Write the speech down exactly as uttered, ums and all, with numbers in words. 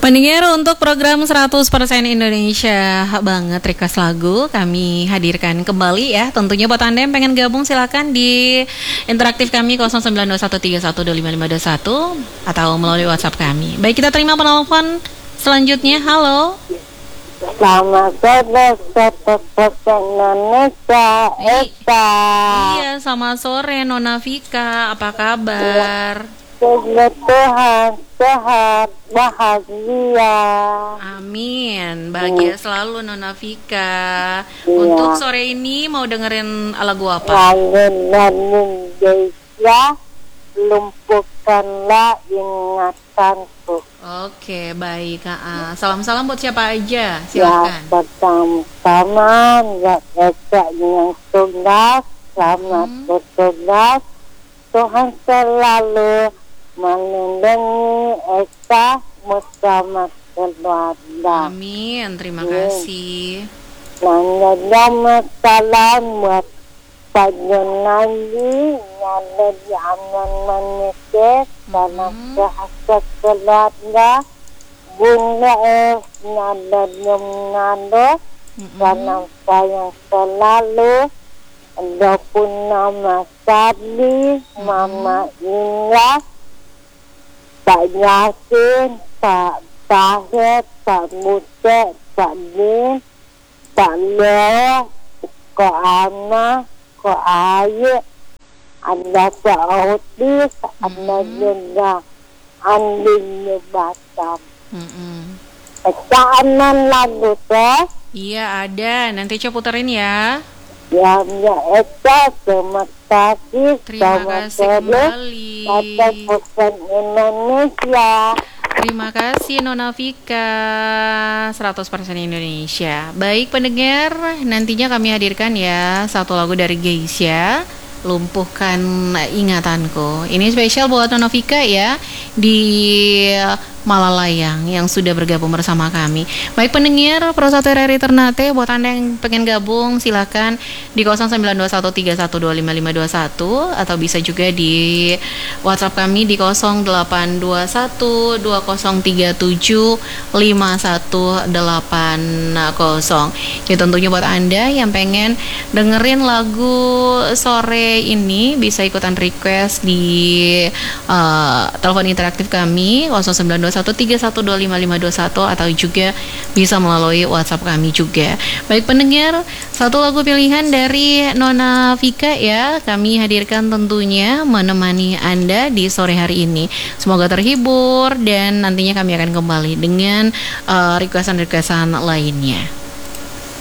Pendengar, untuk program seratus persen Indonesia banget request lagu kami hadirkan kembali ya. Tentunya buat Anda yang pengen gabung silakan di interaktif kami nol sembilan dua satu tiga satu dua lima lima dua satu atau melalui WhatsApp kami. Baik, kita terima penelpon selanjutnya. Halo. Selamat sore seratus persen Indonesia, Eka. Iya, selamat sore Nona Vika. Apa kabar? Puji Tuhan, sehat, bahagia. Amin, bahagia selalu Nona Vika. Iya. Untuk sore ini mau dengerin lagu apa? Lagu Indonesia, lumpuhkanlah ingatanku. Oke, baik Kak. A. Salam-salam buat siapa aja? Ya, Silakan. pertama-tama ya Eka yang tugas, selamat Hmm. bertugas. Tuhan selalu melindungi Eka bersama keluarga. Amin, terima Amin. kasih. Nanya nama salam buat Pak Junadi, nyada di aman manusia, dalam Mhm. bahasa keluarga. Bunda es nyada di Manado, Mm-mm. dalam sayang selalu. Adapun nama Sadi, Mama Indah, Pak Yasin, Pak Tahir, Pak Butet, Pak Din, Pak Leo, Ko Ana, Ko Ayu, ada Pak Otis, ada Mhm. juga Andin di Batam. Mm-mm. Pecaanan lagu teh, Iya ada, nanti coba puterin ya. ya ya Eka, terima kasih. Terima Selamat kasih sore. kembali. Seratus persen Indonesia. Terima kasih Nona Vika, seratus persen Indonesia. Baik pendengar, nantinya kami hadirkan ya satu lagu dari Geisha, Lumpuhkan Ingatanku. Ini spesial buat Nona Vika ya, di Malalayang yang sudah bergabung bersama kami. Baik pendengar, Pro satu R R I Ternate, buat Anda yang pengen gabung silakan di nol sembilan dua satu tiga satu dua lima lima dua satu atau bisa juga di WhatsApp kami di nol delapan dua satu dua nol tiga tujuh lima satu delapan nol. Jadi tentunya buat Anda yang pengen dengerin lagu sore ini bisa ikutan request di uh, telepon interaktif kami nol sembilan dua satu tiga satu dua lima lima dua satu atau juga bisa melalui WhatsApp kami juga. Baik pendengar, satu lagu pilihan dari Nona Vika ya kami hadirkan tentunya menemani Anda di sore hari ini. Semoga terhibur dan nantinya kami akan kembali dengan uh, requestan-requestan lainnya.